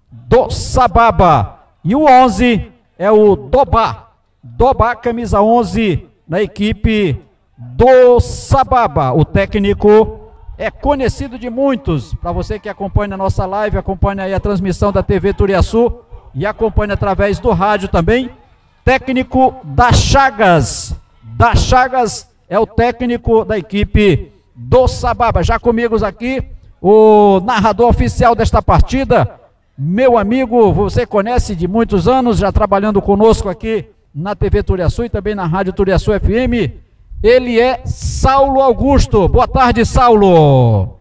do Sababa. E o 11 é o Dobá. Dobá, camisa 11, na equipe do Sababa. O técnico é conhecido de muitos. Para você que acompanha a nossa live, acompanha aí a transmissão da TV Turiaçu e acompanha através do rádio também. Técnico da Chagas. Da Chagas é o técnico da equipe do Sababa. Já comigo aqui, o narrador oficial desta partida, meu amigo, você conhece de muitos anos, já trabalhando conosco aqui na TV Turiaçu e também na Rádio Turiaçu FM. Ele é Saulo Augusto. Boa tarde, Saulo.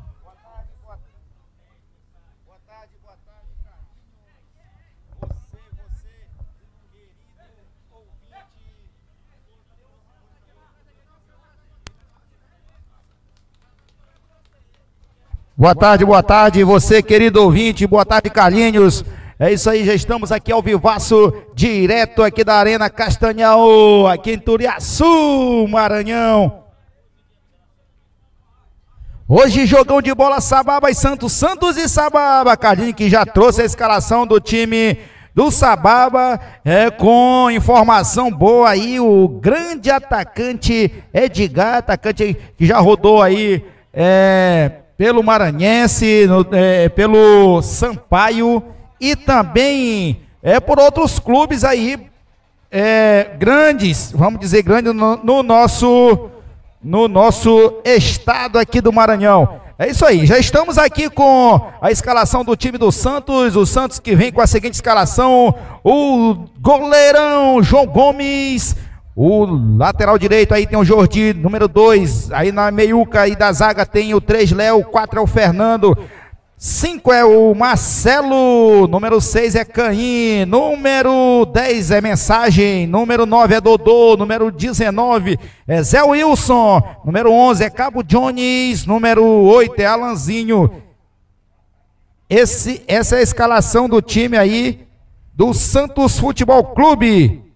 Boa tarde, você querido ouvinte, boa tarde, Carlinhos. É isso aí, já estamos aqui ao vivaço, direto aqui da Arena Castanhal, aqui em Turiaçu, Maranhão. Hoje jogão de bola Sababa e Santos, Santos e Sababa, Carlinhos, que já trouxe a escalação do time do Sababa, com informação boa aí, o grande atacante Edgar, atacante que já rodou aí, pelo Maranhense, pelo Sampaio e também por outros clubes aí grandes, vamos dizer grandes no nosso estado aqui do Maranhão. É isso aí, já estamos aqui com a escalação do time do Santos, o Santos que vem com a seguinte escalação: o goleirão João Gomes. O lateral direito aí tem o Jordi, número 2, aí na meiuca aí da zaga tem o 3, Léo, 4 é o Fernando, 5 é o Marcelo, número 6 é Caim, número 10 é Mensagem, número 9 é Dodô, número 19 é Zé Wilson, número 11 é Cabo Jones, número 8 é Alanzinho. Essa é a escalação do time aí do Santos Futebol Clube.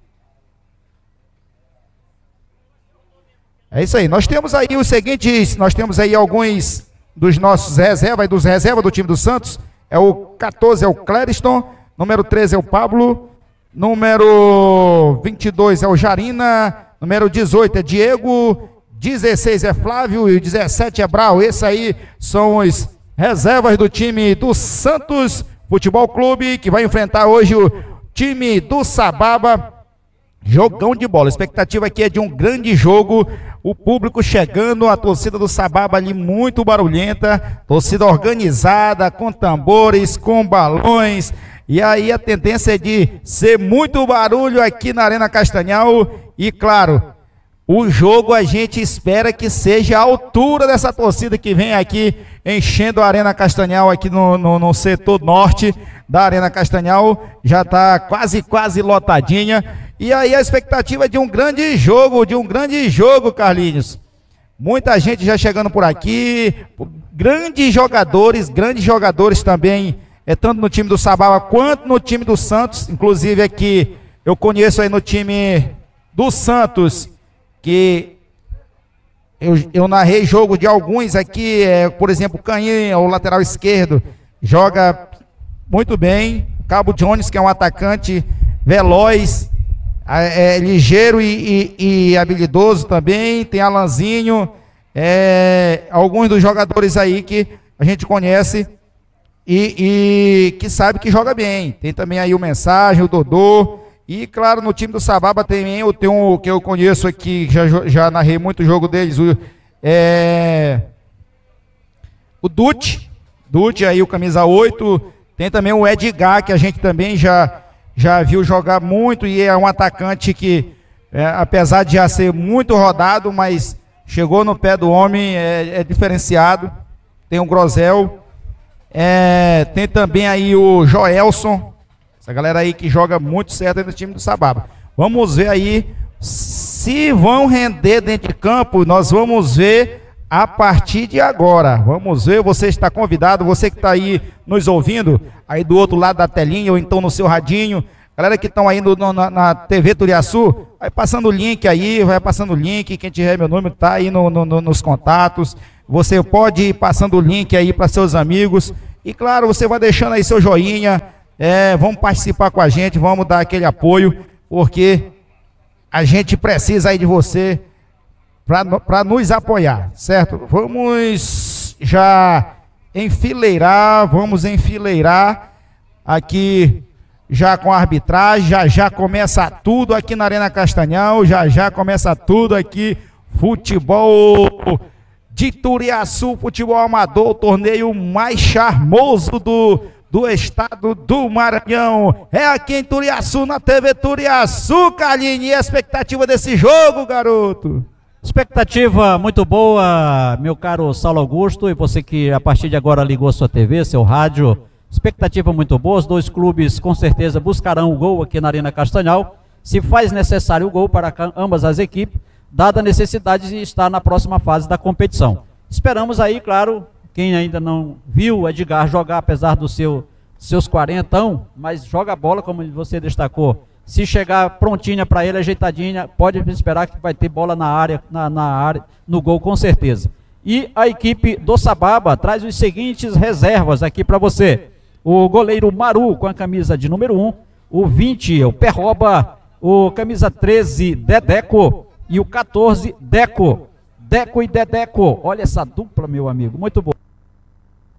É isso aí, nós temos aí os seguintes, nós temos aí alguns dos nossos reservas, dos reservas do time do Santos. É o 14 é o Clériston, número 13 é o Pablo, número 22 é o Jarina, número 18 é Diego, 16 é Flávio e 17 é Brau. Esses aí são os reservas do time do Santos Futebol Clube, que vai enfrentar hoje o time do Sababa. Jogão de bola, a expectativa aqui é de um grande jogo, o público chegando, a torcida do Sababa ali muito barulhenta, torcida organizada, com tambores, com balões, e aí a tendência é de ser muito barulho aqui na Arena Castanhal, e claro, o jogo a gente espera que seja a altura dessa torcida que vem aqui enchendo a Arena Castanhal aqui no setor norte da Arena Castanhal, já está quase lotadinha. E aí a expectativa é de um grande jogo, Carlinhos. Muita gente já chegando por aqui, grandes jogadores também, tanto no time do Sababa quanto no time do Santos. Inclusive aqui, eu conheço aí no time do Santos, que eu narrei jogo de alguns aqui, por exemplo, Canhim, o lateral esquerdo, joga muito bem. Cabo Jones, que é um atacante veloz, ligeiro e habilidoso também. Tem Alanzinho, alguns dos jogadores aí que a gente conhece e que sabe que joga bem. Tem também aí o Mensagem, o Dodô, e claro, no time do Sababa também eu tenho um que eu conheço aqui, já narrei muito jogo deles, o Dutti aí, o camisa 8. Tem também o Edgar, que a gente também já viu jogar muito, e é um atacante que, apesar de já ser muito rodado, mas chegou no pé do homem, é diferenciado. Tem o Grosel, tem também aí o Joelson, essa galera aí que joga muito certo no time do Sababa. Vamos ver aí se vão render dentro de campo, nós vamos ver a partir de agora. Vamos ver, você está convidado, você que está aí nos ouvindo, aí do outro lado da telinha ou então no seu radinho, galera que estão aí na TV Turiaçu, vai passando o link aí, quem tiver meu número está aí nos contatos, você pode ir passando o link aí para seus amigos, e claro, você vai deixando aí seu joinha, vamos participar com a gente, vamos dar aquele apoio, porque a gente precisa aí de você para nos apoiar, certo? Vamos já enfileirar aqui já com a arbitragem, já começa tudo aqui na Arena Castanhal, já começa tudo aqui, futebol de Turiaçu, futebol amador, o torneio mais charmoso do estado do Maranhão. É aqui em Turiaçu, na TV Turiaçu, Carlinhos. E a expectativa desse jogo, garoto? Expectativa muito boa, meu caro Saulo Augusto, e você que a partir de agora ligou sua TV, seu rádio. Expectativa muito boa, os dois clubes com certeza buscarão o gol aqui na Arena Castanhal. Se faz necessário o gol para ambas as equipes, dada a necessidade de estar na próxima fase da competição. Esperamos aí, claro, quem ainda não viu o Edgar jogar, apesar dos seus 40, mas joga a bola, como você destacou. Se chegar prontinha para ele, ajeitadinha, pode esperar que vai ter bola na área, no gol com certeza. E a equipe do Sababa traz os seguintes reservas aqui para você. O goleiro Maru com a camisa de número 1, o 20, o Perroba, o camisa 13, Dedeco, e o 14, Deco. Deco e Dedeco. Olha essa dupla, meu amigo, muito bom.